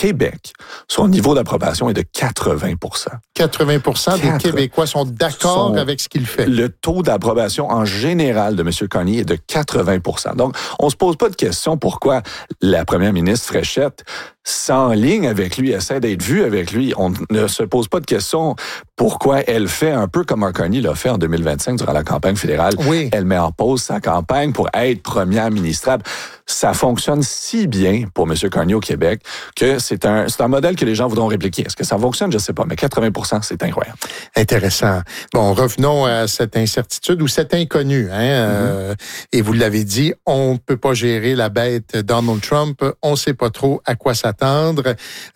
Québec, son niveau d'approbation est de 80 80 des Québécois sont d'accord avec ce qu'il fait. Le taux d'approbation en général de M. Carney est de 80 Donc, on se pose pas de question pourquoi la première ministre Fréchette s'enligne avec lui, essaie d'être vue avec lui. On ne se pose pas de question pourquoi elle fait un peu comme Mark Carney l'a fait en 2025 durant la campagne fédérale. Oui. Elle met en pause sa campagne pour être première ministrable. Ça fonctionne si bien pour M. Carney au Québec que c'est un modèle que les gens voudront répliquer. Est-ce que ça fonctionne? Je ne sais pas, mais 80 c'est incroyable. Intéressant. Bon, revenons à cette incertitude ou cet inconnu. Et vous l'avez dit, on ne peut pas gérer la bête Donald Trump. On ne sait pas trop à quoi s'attendre.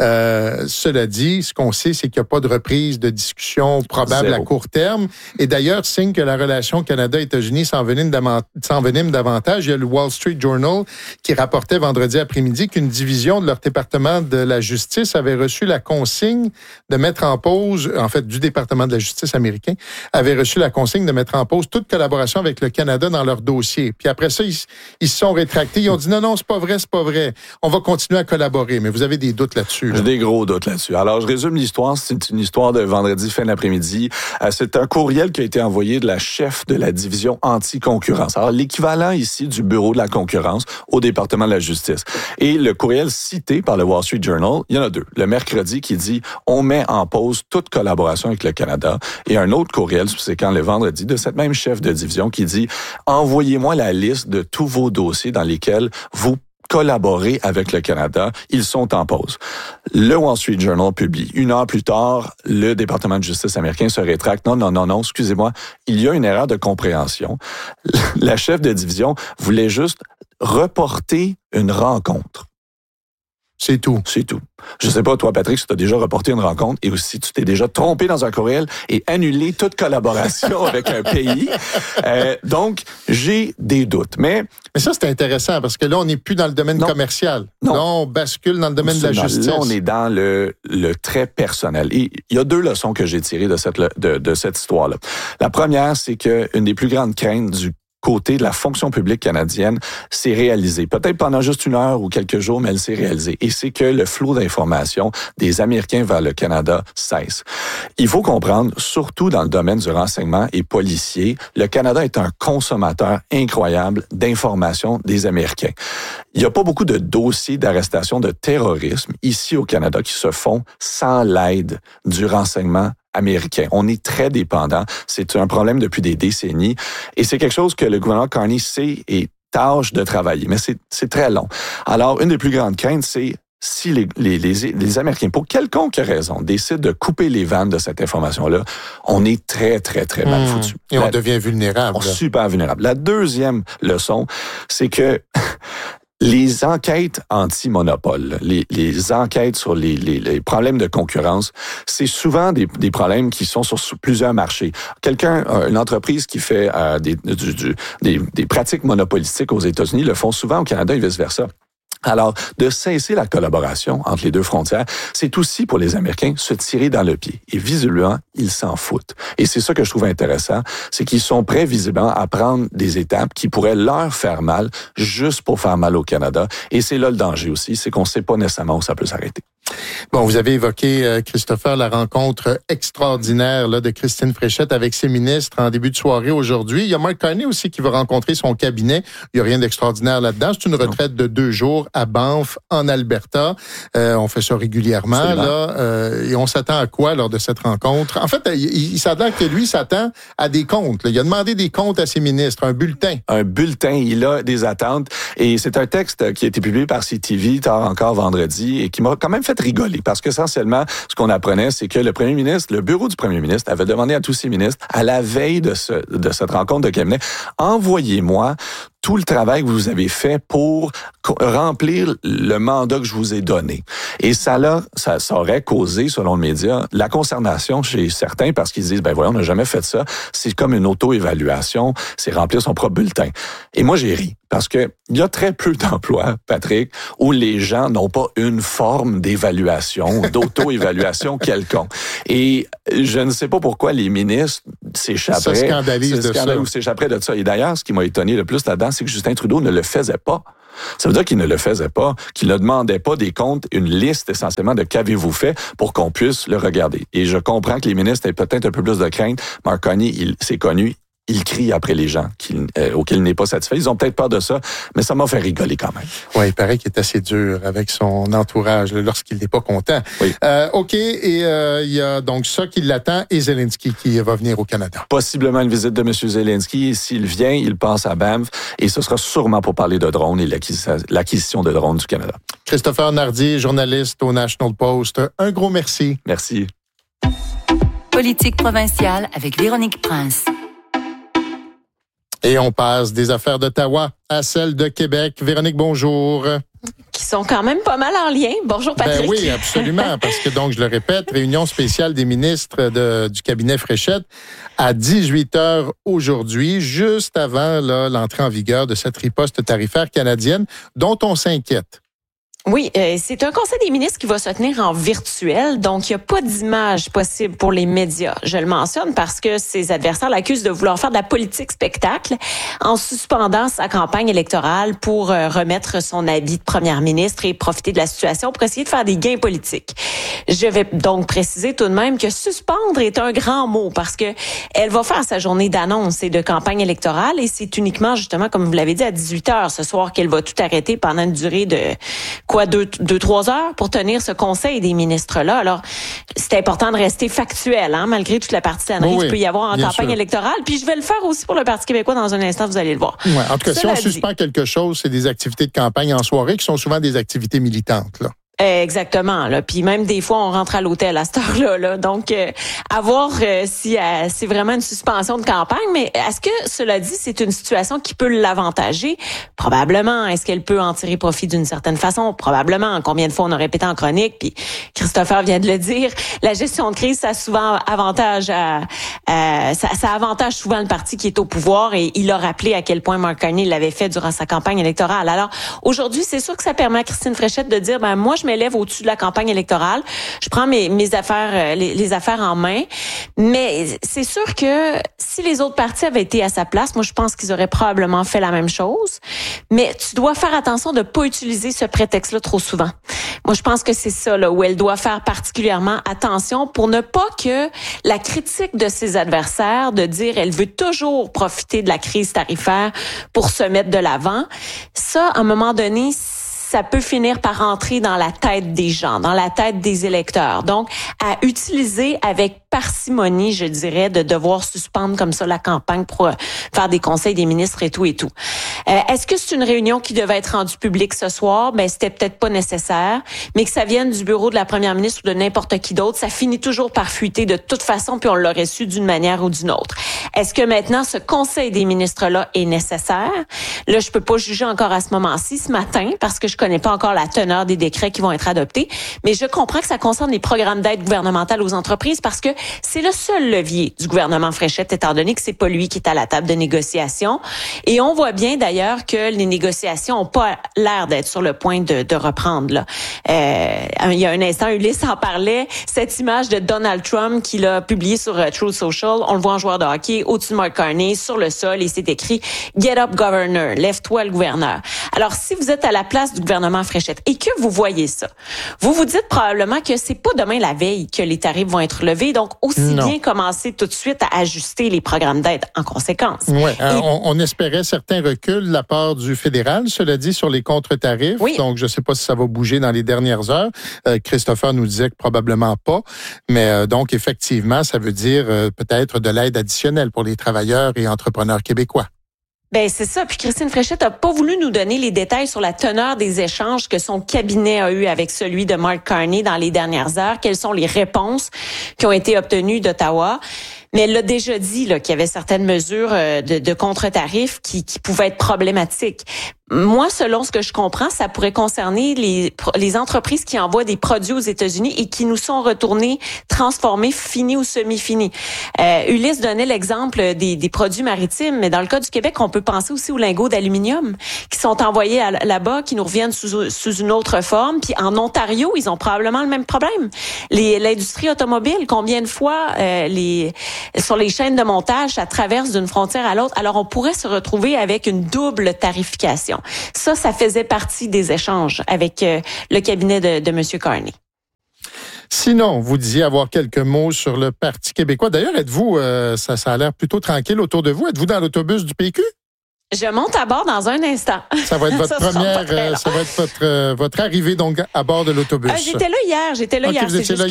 Cela dit, ce qu'on sait, c'est qu'il n'y a pas de reprise de discussion probable à court terme. Et d'ailleurs, signe que la relation Canada-États-Unis s'envenime davantage. Il y a le Wall Street Journal qui rapportait vendredi après-midi qu'une division de leur département de la justice avait reçu la consigne de mettre en pause, en fait, du département de la justice américain, avait reçu la consigne de mettre en pause toute collaboration avec le Canada dans leur dossier. Puis après ça, ils se sont rétractés. Ils ont dit non, c'est pas vrai. On va continuer à collaborer. Mais vous avez des doutes là-dessus. J'ai des gros doutes là-dessus. Alors, je résume l'histoire. C'est une histoire de vendredi fin d'après-midi. C'est un courriel qui a été envoyé de la chef de la division anti-concurrence. Alors, l'équivalent ici du bureau de la concurrence au département de la justice. Et le courriel cité par le Wall Street Journal, il y en a deux. Le mercredi qui dit « On met en pause toute collaboration avec le Canada » et un autre courriel, c'est quand le vendredi, de cette même chef de division qui dit « Envoyez-moi la liste de tous vos dossiers dans lesquels vous collaborer avec le Canada, ils sont en pause. » Le Wall Street Journal publie. 1 heure plus tard, le département de justice américain se rétracte. Non, excusez-moi, il y a une erreur de compréhension. La chef de division voulait juste reporter une rencontre. C'est tout. C'est tout. Je sais pas, toi, Patrick, si tu as déjà reporté une rencontre et aussi tu t'es déjà trompé dans un courriel et annulé toute collaboration avec un pays. Donc, j'ai des doutes. Mais ça, c'est intéressant parce que là, on n'est plus dans le domaine commercial. Non. Là, on bascule dans le domaine de la justice. Là, on est dans le très personnel. Et il y a 2 leçons que j'ai tirées de cette histoire-là. La première, c'est que une des plus grandes craintes du côté de la fonction publique canadienne s'est réalisée. Peut-être pendant juste 1 heure ou quelques jours, mais elle s'est réalisée. Et c'est que le flot d'informations des Américains vers le Canada cesse. Il faut comprendre, surtout dans le domaine du renseignement et policier, le Canada est un consommateur incroyable d'informations des Américains. Il n'y a pas beaucoup de dossiers d'arrestation de terrorisme ici au Canada qui se font sans l'aide du renseignement américain. On est très dépendant. C'est un problème depuis des décennies. Et c'est quelque chose que le gouvernement Carney sait et tâche de travailler. Mais c'est très long. Alors, une des plus grandes craintes, c'est si les Américains, pour quelconque raison, décident de couper les vannes de cette information-là, on est très, très, très mal foutu. Et on devient vulnérable. Super vulnérable. La deuxième leçon, c'est que les enquêtes anti-monopole, les enquêtes sur les problèmes de concurrence, c'est souvent des problèmes qui sont sur plusieurs marchés. Une entreprise qui fait des pratiques monopolistiques aux États-Unis le font souvent au Canada et vice-versa. Alors, de cesser la collaboration entre les deux frontières, c'est aussi pour les Américains se tirer dans le pied. Et visiblement, ils s'en foutent. Et c'est ça que je trouve intéressant, c'est qu'ils sont prêts visiblement à prendre des étapes qui pourraient leur faire mal, juste pour faire mal au Canada. Et c'est là le danger aussi, c'est qu'on ne sait pas nécessairement où ça peut s'arrêter. Bon, vous avez évoqué, Christopher, la rencontre extraordinaire là, de Christine Fréchette avec ses ministres en début de soirée aujourd'hui. Il y a Mark Carney aussi qui va rencontrer son cabinet. Il n'y a rien d'extraordinaire là-dedans. C'est une retraite de 2 jours à Banff, en Alberta. On fait ça régulièrement. Là, et on s'attend à quoi lors de cette rencontre? En fait, il s'attend que lui s'attend à des comptes. Là. Il a demandé des comptes à ses ministres, un bulletin. Un bulletin, il a des attentes. Et c'est un texte qui a été publié par CTV tard encore vendredi et qui m'a quand même fait rigoler parce qu'essentiellement, ce qu'on apprenait, c'est que le bureau du premier ministre avait demandé à tous ses ministres, à la veille de cette rencontre de cabinet, envoyez-moi tout le travail que vous avez fait pour remplir le mandat que je vous ai donné. Et ça aurait causé, selon le média, la consternation chez certains parce qu'ils disent, voyons, on n'a jamais fait ça. C'est comme une auto-évaluation, c'est remplir son propre bulletin. Et moi, j'ai ri. Parce que il y a très peu d'emplois, Patrick, où les gens n'ont pas une forme d'évaluation, d'auto-évaluation quelconque. Et je ne sais pas pourquoi les ministres s'échapperaient. Ça scandalise de ça. Ou s'échapperaient de ça. Et d'ailleurs, ce qui m'a étonné le plus là-dedans, c'est que Justin Trudeau ne le faisait pas. Ça veut dire qu'il ne le faisait pas, qu'il ne demandait pas des comptes, une liste essentiellement de qu'avez-vous fait pour qu'on puisse le regarder. Et je comprends que les ministres aient peut-être un peu plus de crainte. Mark Carney, c'est connu. Il crie après les gens auxquels il n'est pas satisfait. Ils ont peut-être peur de ça, mais ça m'a fait rigoler quand même. Oui, il paraît qu'il est assez dur avec son entourage lorsqu'il n'est pas content. Oui. OK, et il y a donc ça qui l'attend et Zelensky qui va venir au Canada. Possiblement une visite de M. Zelensky. S'il vient, il passe à Banff et ce sera sûrement pour parler de drones et l'acquisition de drones du Canada. Christopher Nardi, journaliste au National Post. Un gros merci. Merci. Politique provinciale avec Véronique Prince. Et on passe des affaires d'Ottawa à celles de Québec. Véronique, bonjour. Qui sont quand même pas mal en lien. Bonjour, Patrick. Ben oui, absolument, parce que donc, je le répète, réunion spéciale des ministres du cabinet Fréchette à 18h aujourd'hui, juste avant l'entrée en vigueur de cette riposte tarifaire canadienne dont on s'inquiète. Oui, c'est un conseil des ministres qui va se tenir en virtuel, donc il n'y a pas d'image possible pour les médias. Je le mentionne parce que ses adversaires l'accusent de vouloir faire de la politique spectacle en suspendant sa campagne électorale pour remettre son habit de première ministre et profiter de la situation pour essayer de faire des gains politiques. Je vais donc préciser tout de même que suspendre est un grand mot parce que elle va faire sa journée d'annonce et de campagne électorale et c'est uniquement justement, comme vous l'avez dit, à 18h ce soir qu'elle va tout arrêter pendant une durée de 2-3 heures pour tenir ce conseil des ministres-là. Alors, c'est important de rester factuel, malgré toute la partisanerie qu'il peut y avoir en campagne électorale. Puis je vais le faire aussi pour le Parti québécois dans un instant, vous allez le voir. Ouais, en tout cas, si on suspend quelque chose, c'est des activités de campagne en soirée qui sont souvent des activités militantes, là. Exactement. Là. Puis même des fois, on rentre à l'hôtel à cette heure-là. Là. Donc, à voir si c'est vraiment une suspension de campagne. Mais est-ce que, cela dit, c'est une situation qui peut l'avantager? Probablement. Est-ce qu'elle peut en tirer profit d'une certaine façon? Probablement. Combien de fois on a répété en chronique? Puis Christopher vient de le dire. La gestion de crise, ça a souvent avantage ça avantage souvent le parti qui est au pouvoir. Et il a rappelé à quel point Mark Carney l'avait fait durant sa campagne électorale. Alors, aujourd'hui, c'est sûr que ça permet à Christine Fréchette de dire, moi, je m'élève au-dessus de la campagne électorale. Je prends mes affaires, les affaires en main. Mais c'est sûr que si les autres partis avaient été à sa place, moi, je pense qu'ils auraient probablement fait la même chose. Mais tu dois faire attention de pas utiliser ce prétexte-là trop souvent. Moi, je pense que c'est ça, là, où elle doit faire particulièrement attention pour ne pas que la critique de ses adversaires, de dire elle veut toujours profiter de la crise tarifaire pour se mettre de l'avant. Ça, à un moment donné, ça peut finir par entrer dans la tête des gens, dans la tête des électeurs. Donc, à utiliser avec parcimonie, je dirais, de devoir suspendre comme ça la campagne pour faire des conseils des ministres et tout et tout. Est-ce que c'est une réunion qui devait être rendue publique ce soir? Ben, c'était peut-être pas nécessaire, mais que ça vienne du bureau de la première ministre ou de n'importe qui d'autre, ça finit toujours par fuiter de toute façon, puis on l'aurait su d'une manière ou d'une autre. Est-ce que maintenant, ce conseil des ministres-là est nécessaire? Là, je peux pas juger encore à ce moment-ci, ce matin, parce que je connais pas encore la teneur des décrets qui vont être adoptés, mais je comprends que ça concerne les programmes d'aide gouvernementale aux entreprises parce que c'est le seul levier du gouvernement Fréchette, étant donné que c'est pas lui qui est à la table de négociation. Et on voit bien d'ailleurs que les négociations ont pas l'air d'être sur le point de reprendre. Là. Il y a un instant, Ulysse en parlait, cette image de Donald Trump qu'il a publiée sur Truth Social, on le voit en joueur de hockey, au-dessus de Mark Carney, sur le sol, et c'est écrit « Get up, governor », « Lève-toi, le gouverneur ». Alors, si vous êtes à la place du gouvernement Fréchette et que vous voyez ça, vous vous dites probablement que c'est pas demain la veille que les tarifs vont être levés, donc aussi bien commencer tout de suite à ajuster les programmes d'aide en conséquence. Oui, on espérait certains reculs de la part du fédéral, cela dit, sur les contre-tarifs. Oui. Donc, je ne sais pas si ça va bouger dans les dernières heures. Christopher nous disait que probablement pas. Mais donc, effectivement, ça veut dire peut-être de l'aide additionnelle pour les travailleurs et entrepreneurs québécois. Ben c'est ça. Puis Christine Fréchette a pas voulu nous donner les détails sur la teneur des échanges que son cabinet a eu avec celui de Mark Carney dans les dernières heures. Quelles sont les réponses qui ont été obtenues d'Ottawa? Mais elle l'a déjà dit là, qu'il y avait certaines mesures de contre-tarifs qui pouvaient être problématiques. Moi, selon ce que je comprends, ça pourrait concerner les entreprises qui envoient des produits aux États-Unis et qui nous sont retournés, transformés, finis ou semi-finis. Ulysse donnait l'exemple des produits maritimes, mais dans le cas du Québec, on peut penser aussi aux lingots d'aluminium qui sont envoyés là-bas, qui nous reviennent sous une autre forme. Puis en Ontario, ils ont probablement le même problème. L'industrie automobile, combien de fois sur les chaînes de montage, ça traverse d'une frontière à l'autre. Alors, on pourrait se retrouver avec une double tarification. décision. Ça faisait partie des échanges avec le cabinet de M. Carney. Sinon, vous disiez avoir quelques mots sur le Parti québécois. D'ailleurs, êtes-vous, ça a l'air plutôt tranquille autour de vous, êtes-vous dans l'autobus du PQ? Je monte à bord dans un instant. Ça va être votre ça va être votre arrivée donc à bord de l'autobus. J'étais là hier.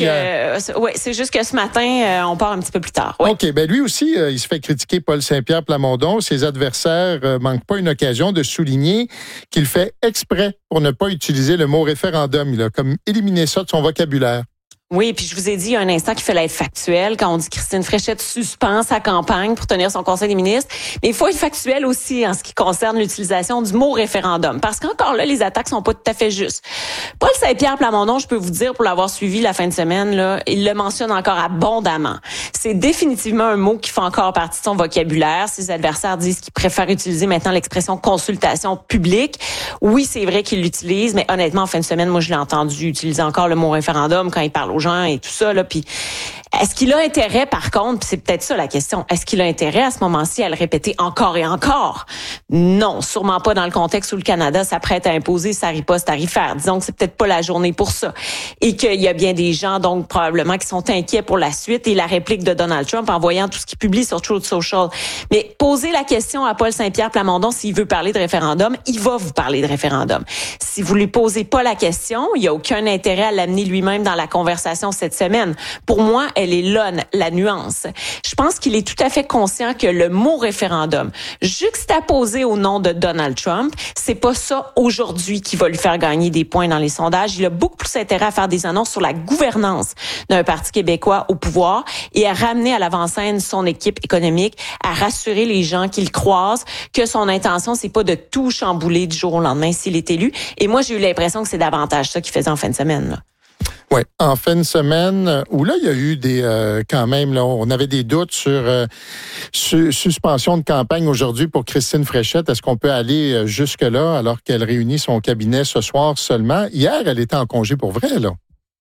C'est juste que ce matin, on part un petit peu plus tard. Ouais. OK. Ben lui aussi, il se fait critiquer, Paul Saint-Pierre Plamondon. Ses adversaires manquent pas une occasion de souligner qu'il fait exprès pour ne pas utiliser le mot référendum. Il a comme éliminé ça de son vocabulaire. Oui, puis je vous ai dit il y a un instant qu'il fallait être factuel quand on dit que Christine Fréchette suspend sa campagne pour tenir son conseil des ministres. Mais il faut être factuel aussi en ce qui concerne l'utilisation du mot référendum. Parce qu'encore là, les attaques sont pas tout à fait justes. Paul Saint-Pierre Plamondon, je peux vous dire, pour l'avoir suivi la fin de semaine, là, il le mentionne encore abondamment. C'est définitivement un mot qui fait encore partie de son vocabulaire. Ses adversaires disent qu'ils préfèrent utiliser maintenant l'expression consultation publique. Oui, c'est vrai qu'il l'utilise, mais honnêtement, en fin de semaine, moi, je l'ai entendu utiliser encore le mot référendum quand il parle aux gens et tout ça, là. Puis, est-ce qu'il a intérêt, par contre, puis c'est peut-être ça la question, est-ce qu'il a intérêt à ce moment-ci à le répéter encore et encore? Non, sûrement pas dans le contexte où le Canada s'apprête à imposer sa riposte tarifaire. Disons que c'est peut-être pas la journée pour ça. Et qu'il y a bien des gens, donc, probablement, qui sont inquiets pour la suite et la réplique de Donald Trump en voyant tout ce qu'il publie sur Truth Social. Mais posez la question à Paul Saint-Pierre Plamondon s'il veut parler de référendum, il va vous parler de référendum. Si vous lui posez pas la question, il y a aucun intérêt à l'amener lui-même dans la conversation cette semaine. Pour moi, elle est là, la nuance. Je pense qu'il est tout à fait conscient que le mot référendum, juxtaposé au nom de Donald Trump, c'est pas ça aujourd'hui qui va lui faire gagner des points dans les sondages. Il a beaucoup plus intérêt à faire des annonces sur la gouvernance d'un Parti québécois au pouvoir et à ramener à l'avant-scène son équipe économique, à rassurer les gens qu'il croise que son intention, c'est pas de tout chambouler du jour au lendemain s'il est élu. Et moi, j'ai eu l'impression que c'est davantage ça qu'il faisait en fin de semaine, là. Oui, en fin de semaine, où là, il y a eu des, quand même, là, on avait des doutes sur suspension de campagne aujourd'hui pour Christine Fréchette. Est-ce qu'on peut aller jusque-là alors qu'elle réunit son cabinet ce soir seulement? Hier, elle était en congé pour vrai, là.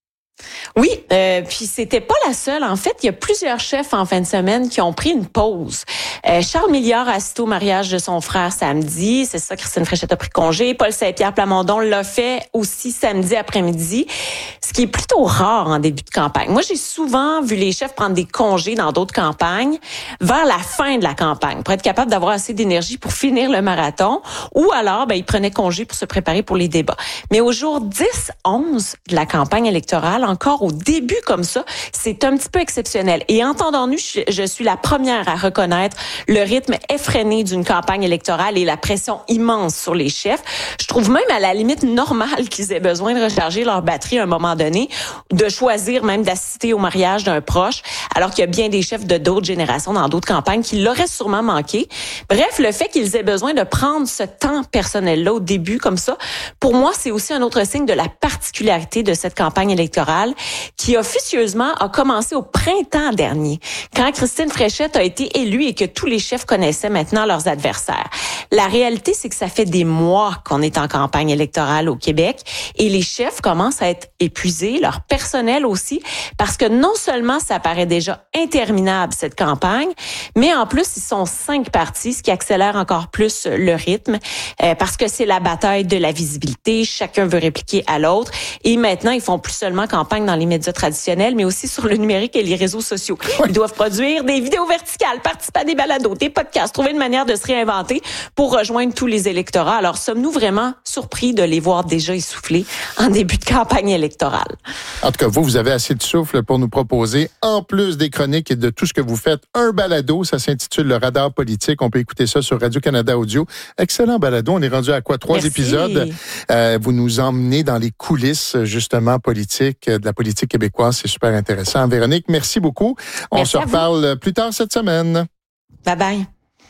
Oui, puis c'était pas la seule. En fait, il y a plusieurs chefs en fin de semaine qui ont pris une pause. Charles Milliard a assisté au mariage de son frère samedi. C'est ça, Christine Fréchette a pris congé. Paul Saint-Pierre Plamondon l'a fait aussi samedi après-midi, ce qui est plutôt rare en début de campagne. Moi, j'ai souvent vu les chefs prendre des congés dans d'autres campagnes vers la fin de la campagne pour être capable d'avoir assez d'énergie pour finir le marathon, ou alors, ils prenaient congé pour se préparer pour les débats. Mais au jour 10-11 de la campagne électorale, encore au début comme ça, c'est un petit peu exceptionnel. Et entendons-nous, je suis la première à reconnaître le rythme effréné d'une campagne électorale et la pression immense sur les chefs. Je trouve même à la limite normal qu'ils aient besoin de recharger leur batterie à un moment donné, de choisir même d'assister au mariage d'un proche, alors qu'il y a bien des chefs de d'autres générations dans d'autres campagnes qui l'auraient sûrement manqué. Bref, le fait qu'ils aient besoin de prendre ce temps personnel-là au début comme ça, pour moi, c'est aussi un autre signe de la particularité de cette campagne électorale qui officieusement a commencé au printemps dernier, quand Christine Fréchette a été élue et que tous les chefs connaissaient maintenant leurs adversaires. La réalité, c'est que ça fait des mois qu'on est en campagne électorale au Québec et les chefs commencent à être épuisés, leur personnel aussi, parce que non seulement ça paraît déjà interminable cette campagne, mais en plus, ils sont 5 partis, ce qui accélère encore plus le rythme, parce que c'est la bataille de la visibilité, chacun veut répliquer à l'autre et maintenant, ils font plus seulement campagne dans les médias traditionnels, mais aussi sur le numérique et les réseaux sociaux. Ils doivent produire des vidéos verticales, participer à des balados, des podcasts, trouver une manière de se réinventer pour rejoindre tous les électorats. Alors, sommes-nous vraiment surpris de les voir déjà essoufflés en début de campagne électorale? En tout cas, vous avez assez de souffle pour nous proposer, en plus des chroniques et de tout ce que vous faites, un balado. Ça s'intitule Le Radar politique. On peut écouter ça sur Radio-Canada Audio. Excellent balado. On est rendu à quoi? 3 épisodes. Vous nous emmenez dans les coulisses, justement, politiques, de la politique québécoise. C'est super intéressant. Véronique, merci beaucoup. On se reparle plus tard cette semaine. Bye-bye.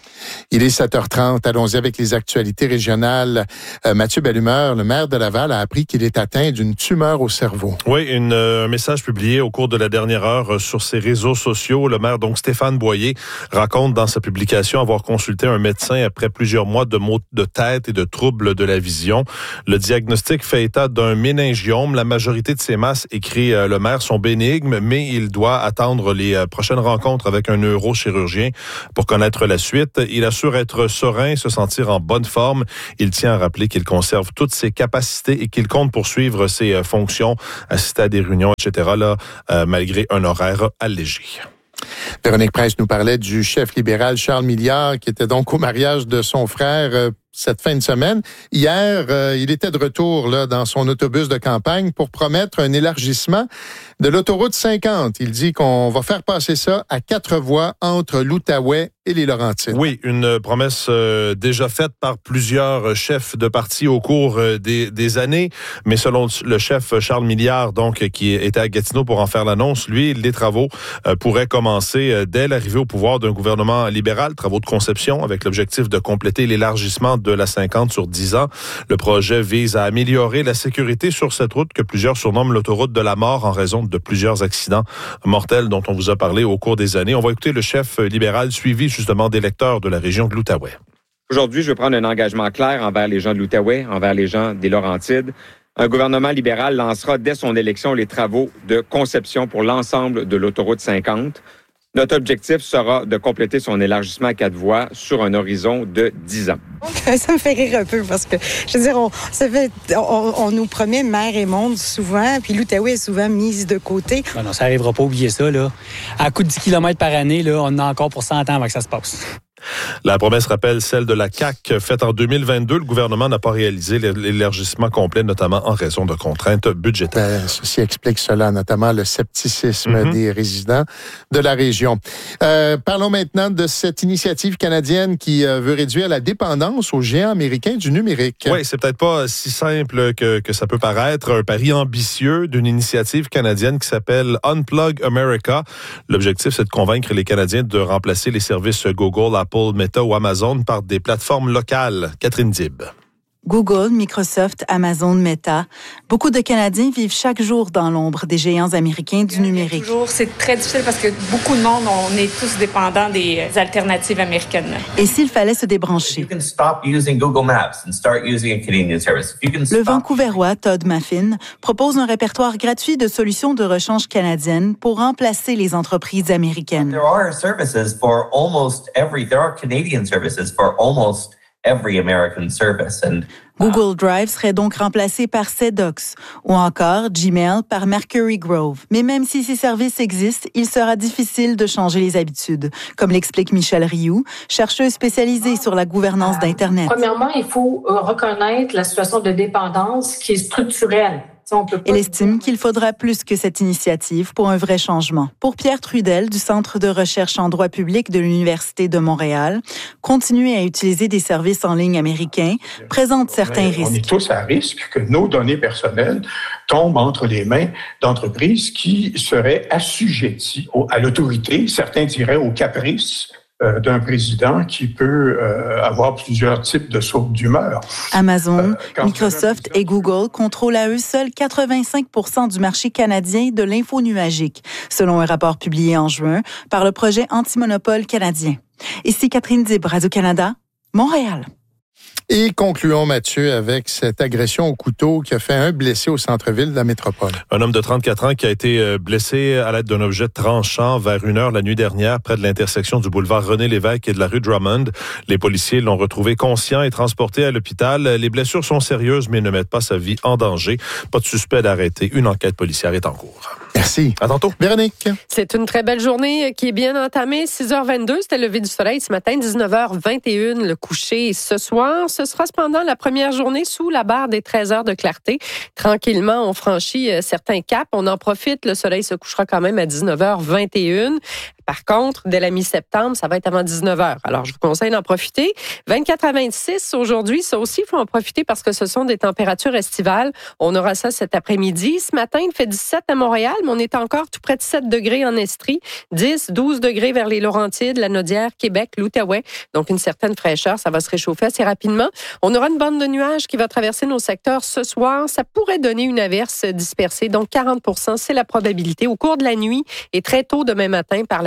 Il est 7h30. Allons-y avec les actualités régionales. Mathieu Bellumeur, le maire de Laval, a appris qu'il est atteint d'une tumeur au cerveau. Oui, un message publié au cours de la dernière heure sur ses réseaux sociaux. Le maire, donc Stéphane Boyer, raconte dans sa publication avoir consulté un médecin après plusieurs mois de maux de tête et de troubles de la vision. Le diagnostic fait état d'un méningiome. La majorité de ces masses, écrit le maire, sont bénignes, mais il doit attendre les prochaines rencontres avec un neurochirurgien pour connaître la suite. Il assure être serein et se sentir en bonne forme. Il tient à rappeler qu'il conserve toutes ses capacités et qu'il compte poursuivre ses fonctions, assister à des réunions, etc., malgré un horaire allégé. Véronique Prince nous parlait du chef libéral Charles Milliard, qui était donc au mariage de son frère cette fin de semaine. Hier, il était de retour là dans son autobus de campagne pour promettre un élargissement de l'autoroute 50. Il dit qu'on va faire passer ça à 4 voies entre l'Outaouais et les Laurentides. Oui, une promesse déjà faite par plusieurs chefs de parti au cours des années, mais selon le chef Charles Milliard, donc qui était à Gatineau pour en faire l'annonce, lui, les travaux pourraient commencer dès l'arrivée au pouvoir d'un gouvernement libéral, travaux de conception avec l'objectif de compléter l'élargissement de la 50 sur 10 ans. Le projet vise à améliorer la sécurité sur cette route que plusieurs surnomment l'autoroute de la mort en raison de plusieurs accidents mortels dont on vous a parlé au cours des années. On va écouter le chef libéral suivi justement d'électeurs de la région de l'Outaouais. Aujourd'hui, je veux prendre un engagement clair envers les gens de l'Outaouais, envers les gens des Laurentides. Un gouvernement libéral lancera dès son élection les travaux de conception pour l'ensemble de l'autoroute 50. Notre objectif sera de compléter son élargissement à 4 voies sur un horizon de 10 ans. Ça me fait rire un peu parce que, je veux dire, on nous promet mer et monde souvent, puis l'Outaouais est souvent mise de côté. Non, ça n'arrivera pas, oublier ça, là. À coup de 10 km par année, là, on a encore pour 100 ans avant que ça se passe. La promesse rappelle celle de la CAQ faite en 2022. Le gouvernement n'a pas réalisé l'élargissement complet, notamment en raison de contraintes budgétaires. Ceci explique cela, notamment le scepticisme des résidents de la région. Parlons maintenant de cette initiative canadienne qui veut réduire la dépendance aux géants américains du numérique. Oui, c'est peut-être pas si simple que ça peut paraître. Un pari ambitieux d'une initiative canadienne qui s'appelle Unplug America. L'objectif, c'est de convaincre les Canadiens de remplacer les services Google, Apple, Meta ou Amazon par des plateformes locales. Catherine Dib. Google, Microsoft, Amazon, Meta. Beaucoup de Canadiens vivent chaque jour dans l'ombre des géants américains du numérique. C'est très difficile parce que beaucoup de monde, on est tous dépendants des alternatives américaines. Et s'il fallait se débrancher? Le Vancouverois Todd Maffin propose un répertoire gratuit de solutions de rechange canadiennes pour remplacer les entreprises américaines. There are Canadian services for almost every American service. Google Drive serait donc remplacé par Sedox ou encore Gmail par Mercury Grove. Mais même si ces services existent, il sera difficile de changer les habitudes, comme l'explique Michelle Rioux, chercheuse spécialisée sur la gouvernance d'Internet. Premièrement, il faut reconnaître la situation de dépendance qui est structurelle. Elle estime qu'il faudra plus que cette initiative pour un vrai changement. Pour Pierre Trudel, du Centre de recherche en droit public de l'Université de Montréal, continuer à utiliser des services en ligne américains présente certains risques. On est tous à risque que nos données personnelles tombent entre les mains d'entreprises qui seraient assujetties à l'autorité, certains diraient au caprice d'un président qui peut avoir plusieurs types de sautes d'humeur. Amazon, Microsoft et Google contrôlent à eux seuls 85% du marché canadien de l'info nuagique, selon un rapport publié en juin par le projet Antimonopole canadien. Ici Catherine Dib, Radio-Canada, Montréal. Et concluons, Mathieu, avec cette agression au couteau qui a fait un blessé au centre-ville de la métropole. Un homme de 34 ans qui a été blessé à l'aide d'un objet tranchant vers 1h la nuit dernière près de l'intersection du boulevard René-Lévesque et de la rue Drummond. Les policiers l'ont retrouvé conscient et transporté à l'hôpital. Les blessures sont sérieuses mais ne mettent pas sa vie en danger. Pas de suspect d'arrêter. Une enquête policière est en cours. Merci. À tantôt. Véronique. C'est une très belle journée qui est bien entamée. 6h22, c'était le lever du soleil ce matin. 19h21, le coucher ce soir. Ce sera cependant la première journée sous la barre des 13 heures de clarté. Tranquillement, on franchit certains caps. On en profite. Le soleil se couchera quand même à 19h21. Par contre, dès la mi-septembre, ça va être avant 19h. Alors, je vous conseille d'en profiter. 24 à 26 aujourd'hui, ça aussi, il faut en profiter parce que ce sont des températures estivales. On aura ça cet après-midi. Ce matin, il fait 17 à Montréal, mais on est encore tout près de 7 degrés en Estrie. 10, 12 degrés vers les Laurentides, la Naudière, Québec, l'Outaouais. Donc, une certaine fraîcheur. Ça va se réchauffer assez rapidement. On aura une bande de nuages qui va traverser nos secteurs ce soir. Ça pourrait donner une averse dispersée. Donc, 40 %, c'est la probabilité au cours de la nuit et très tôt demain matin par la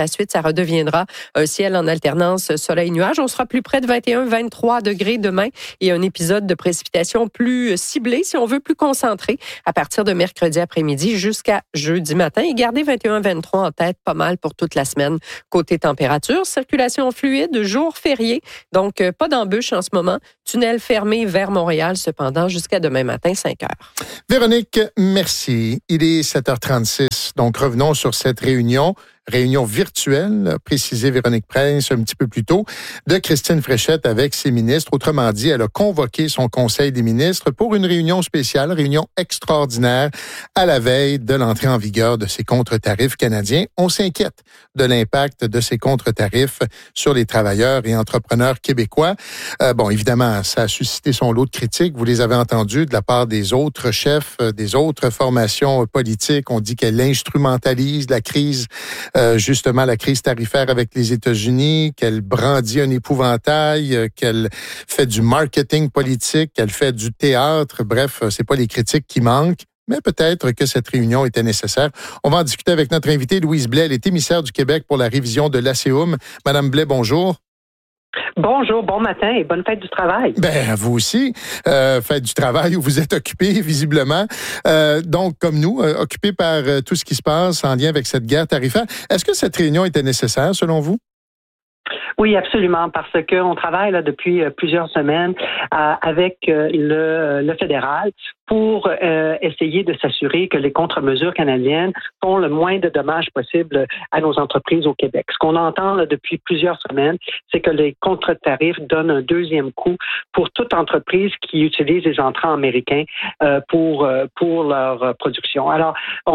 suite, ça redeviendra un ciel en alternance soleil-nuage. On sera plus près de 21-23 degrés demain et un épisode de précipitation plus ciblé, si on veut, plus concentré à partir de mercredi après-midi jusqu'à jeudi matin. Et gardez 21-23 en tête pas mal pour toute la semaine. Côté température, circulation fluide, jour férié, donc pas d'embûches en ce moment. Tunnel fermé vers Montréal, cependant, jusqu'à demain matin, 5 heures. Véronique, merci. Il est 7h36. Donc, revenons sur cette réunion virtuelle, précisé Véronique Prince un petit peu plus tôt, de Christine Fréchette avec ses ministres. Autrement dit, elle a convoqué son Conseil des ministres pour une réunion spéciale, réunion extraordinaire à la veille de l'entrée en vigueur de ces contre-tarifs canadiens. On s'inquiète de l'impact de ces contre-tarifs sur les travailleurs et entrepreneurs québécois. Bon, évidemment, ça a suscité son lot de critiques. Vous les avez entendus de la part des autres chefs, des autres formations politiques. On dit qu'elle instrumentalise la crise justement la crise tarifaire avec les États-Unis, qu'elle brandit un épouvantail, qu'elle fait du marketing politique, qu'elle fait du théâtre. Bref, c'est pas les critiques qui manquent, mais peut-être que cette réunion était nécessaire. On va en discuter avec notre invitée Louise Blais, elle est émissaire du Québec pour la révision de l'ACEUM. Madame Blais, bonjour. Bonjour, bon matin et bonne fête du travail. Ben, vous aussi, fête du travail où vous êtes occupé, visiblement. Donc, comme nous, occupé par tout ce qui se passe en lien avec cette guerre tarifaire. Est-ce que cette réunion était nécessaire, selon vous? Oui, absolument, parce qu'on travaille là depuis plusieurs semaines avec le fédéral pour essayer de s'assurer que les contre-mesures canadiennes font le moins de dommages possible à nos entreprises au Québec. Ce qu'on entend là, depuis plusieurs semaines, c'est que les contre-tarifs donnent un deuxième coup pour toute entreprise qui utilise les entrants américains pour leur production. Alors,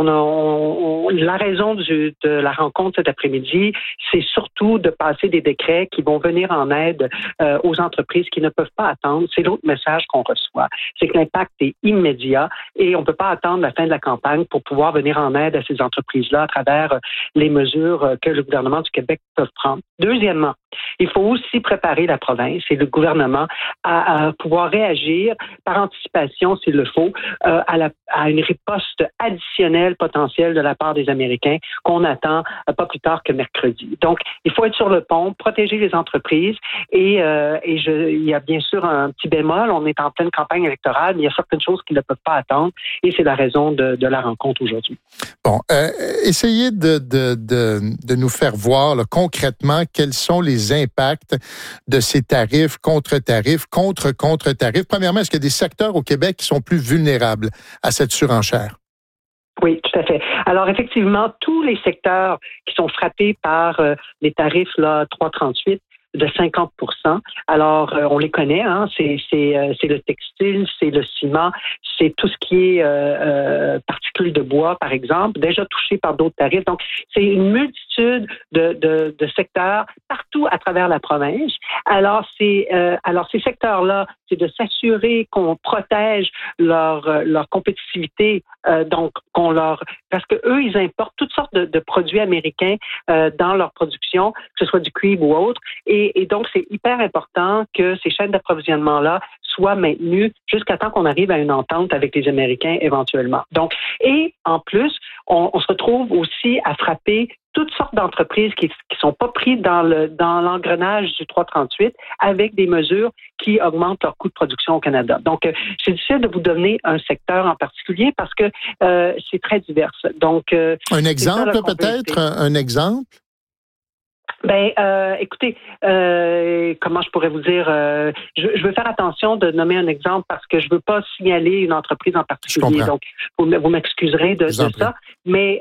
la raison de la rencontre cet après-midi, c'est surtout de passer des décrets qui vont venir en aide aux entreprises qui ne peuvent pas attendre. C'est l'autre message qu'on reçoit. C'est que l'impact est immédiat et on ne peut pas attendre la fin de la campagne pour pouvoir venir en aide à ces entreprises-là à travers les mesures que le gouvernement du Québec peut prendre. Deuxièmement, il faut aussi préparer la province et le gouvernement à pouvoir réagir par anticipation, s'il le faut, à une riposte additionnelle potentielle de la part des Américains qu'on attend pas plus tard que mercredi. Donc, il faut être sur le pont, protéger les entreprises et il y a bien sûr un petit bémol. On est en pleine campagne électorale, mais il y a certaines choses qui ne peuvent pas attendre et c'est la raison de la rencontre aujourd'hui. Bon, essayez de nous faire voir là, concrètement quels sont les impacts de ces tarifs, contre-tarifs, contre-tarifs. Premièrement, est-ce qu'il y a des secteurs au Québec qui sont plus vulnérables à cette surenchère? Oui, tout à fait. Alors, effectivement, tous les secteurs qui sont frappés par les tarifs là 3,38 de 50%. Alors, on les connaît, hein, c'est le textile, c'est le ciment, c'est tout ce qui est particules de bois, par exemple, déjà touché par d'autres tarifs. Donc, c'est une multitude de secteurs partout à travers la province. Alors, ces secteurs-là, c'est de s'assurer qu'on protège leur compétitivité, donc parce que eux, ils importent toutes sortes de produits américains dans leur production, que ce soit du cuivre ou autre, et donc c'est hyper important que ces chaînes d'approvisionnement-là soient maintenues jusqu'à temps qu'on arrive à une entente avec les Américains éventuellement. Donc, et en plus, on se retrouve aussi à frapper toutes sortes d'entreprises qui sont pas prises dans l'engrenage du 3,38 avec des mesures qui augmentent leur coût de production au Canada. Donc, c'est difficile de vous donner un secteur en particulier parce que c'est très divers. Donc, un exemple peut-être, un exemple? Ben, écoutez, comment je pourrais vous dire, je veux faire attention de nommer un exemple parce que je veux pas signaler une entreprise en particulier. Donc, vous m'excuserez de ça. Mais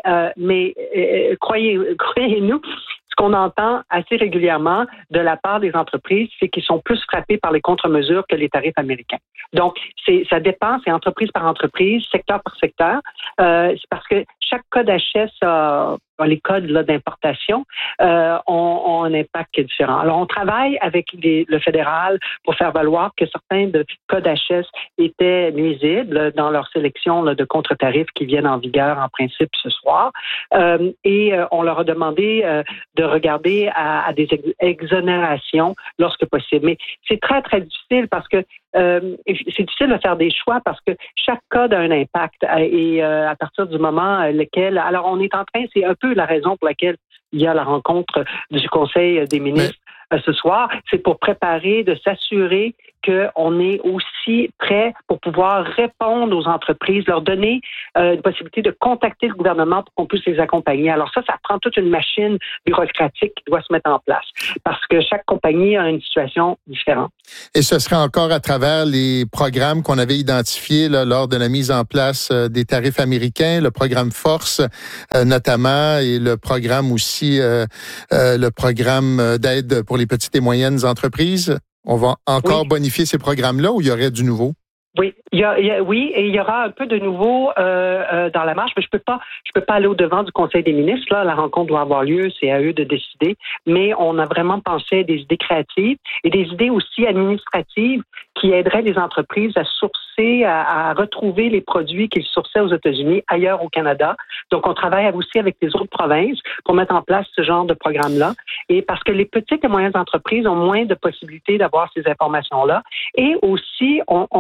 croyez-nous, ce qu'on entend assez régulièrement de la part des entreprises, c'est qu'ils sont plus frappés par les contre-mesures que les tarifs américains. Donc, ça dépend, c'est entreprise par entreprise, secteur par secteur. C'est parce que chaque code HS les codes là, d'importation ont un impact qui est différent. Alors, on travaille avec le fédéral pour faire valoir que certains de codes HS étaient nuisibles dans leur sélection là, de contre-tarifs qui viennent en vigueur en principe ce soir. Et on leur a demandé de regarder à des exonérations lorsque possible. Mais c'est très, très difficile parce que c'est difficile de faire des choix parce que chaque cas a un impact et à partir du moment lequel... Alors, on est en train, c'est un peu la raison pour laquelle il y a la rencontre du Conseil des ministres ce soir, c'est pour préparer, de s'assurer qu'on est aussi prêt pour pouvoir répondre aux entreprises, leur donner une possibilité de contacter le gouvernement pour qu'on puisse les accompagner. Alors ça prend toute une machine bureaucratique qui doit se mettre en place parce que chaque compagnie a une situation différente. Et ce serait encore à travers les programmes qu'on avait identifiés là, lors de la mise en place des tarifs américains, le programme Force notamment et le programme aussi, le programme d'aide pour les petites et moyennes entreprises. On va encore bonifier ces programmes-là ou il y aurait du nouveau? Oui, et il y aura un peu de nouveau dans la marche, mais je peux pas aller au-devant du Conseil des ministres. Là, la rencontre doit avoir lieu, c'est à eux de décider. Mais on a vraiment pensé à des idées créatives et des idées aussi administratives qui aideraient les entreprises à sourcer, à retrouver les produits qu'ils sourçaient aux États-Unis, ailleurs au Canada. Donc, on travaille aussi avec les autres provinces pour mettre en place ce genre de programme-là. Et parce que les petites et moyennes entreprises ont moins de possibilités d'avoir ces informations-là. Et aussi,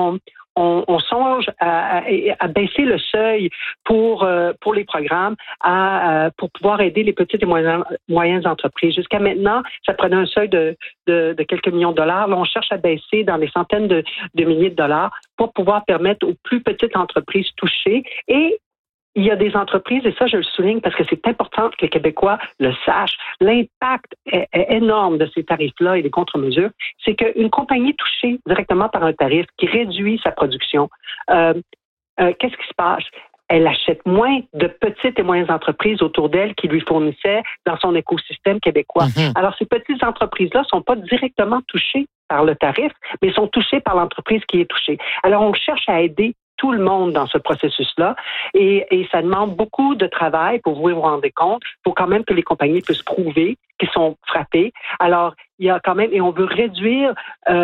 on songe à baisser le seuil pour les programmes pour pouvoir aider les petites et moyennes entreprises. Jusqu'à maintenant, ça prenait un seuil de quelques millions de dollars. Là, on cherche à baisser dans les centaines de milliers de dollars pour pouvoir permettre aux plus petites entreprises touchées. Et il y a des entreprises, et ça je le souligne parce que c'est important que les Québécois le sachent, l'impact est énorme de ces tarifs-là et des contre-mesures, c'est qu'une compagnie touchée directement par un tarif qui réduit sa production, qu'est-ce qui se passe? Elle achète moins de petites et moyennes entreprises autour d'elle qui lui fournissaient dans son écosystème québécois. Alors, ces petites entreprises-là ne sont pas directement touchées par le tarif, mais sont touchées par l'entreprise qui est touchée. Alors, on cherche à aider tout le monde dans ce processus-là. Et ça demande beaucoup de travail pour vous rendre compte, pour quand même que les compagnies puissent prouver qu'ils sont frappés. Alors, il y a quand même, et on veut réduire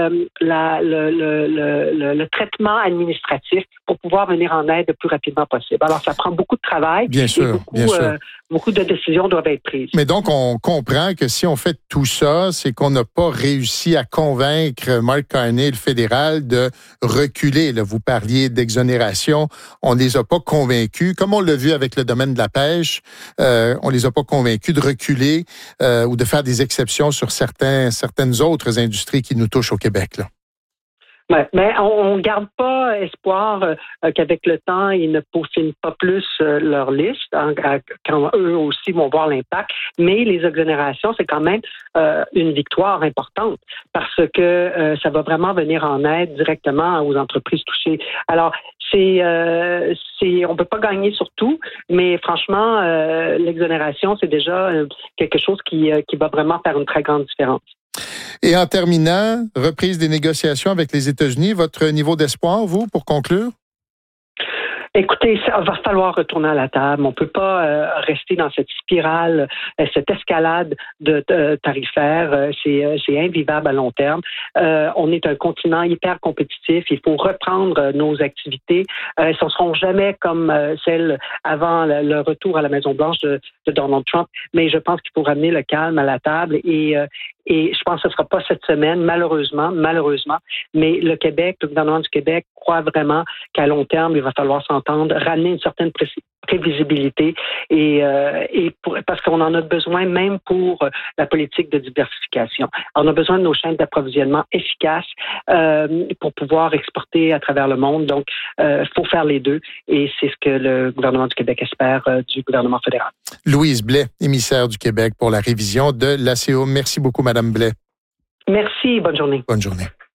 le traitement administratif pour pouvoir venir en aide le plus rapidement possible. Alors, ça prend beaucoup de travail. Bien sûr. Beaucoup de décisions doivent être prises. Mais donc, on comprend que si on fait tout ça, c'est qu'on n'a pas réussi à convaincre Mark Carney, le fédéral, de reculer. Là, vous parliez d'exonération. On ne les a pas convaincus. Comme on l'a vu avec le domaine de la pêche, on les a pas convaincus de reculer ou de faire des exceptions sur certaines autres industries qui nous touchent au Québec, là. Mais on ne garde pas espoir qu'avec le temps, ils ne peaufinent pas plus leur liste quand eux aussi vont voir l'impact. Mais les exonérations, c'est quand même une victoire importante parce que ça va vraiment venir en aide directement aux entreprises touchées. Alors, on peut pas gagner sur tout, mais franchement, l'exonération, c'est déjà quelque chose qui va vraiment faire une très grande différence. Et en terminant, reprise des négociations avec les États-Unis, votre niveau d'espoir, vous, pour conclure? Écoutez, ça va falloir retourner à la table. On peut pas rester dans cette spirale, cette escalade de tarifaire. C'est invivable à long terme. On est un continent hyper compétitif. Il faut reprendre nos activités. Elles ne seront jamais comme celles avant le retour à la Maison-Blanche de Donald Trump. Mais je pense qu'il faut ramener le calme à la table et je pense que ce ne sera pas cette semaine, malheureusement. Mais le gouvernement du Québec croit vraiment qu'à long terme, il va falloir s'entendre, ramener une certaine prévisibilité parce qu'on en a besoin même pour la politique de diversification. On a besoin de nos chaînes d'approvisionnement efficaces pour pouvoir exporter à travers le monde. Donc, il faut faire les deux et c'est ce que le gouvernement du Québec espère du gouvernement fédéral. Louise Blais, émissaire du Québec pour la révision de l'ACO. Merci beaucoup, Madame Blais. Merci. Bonne journée. Bonne journée.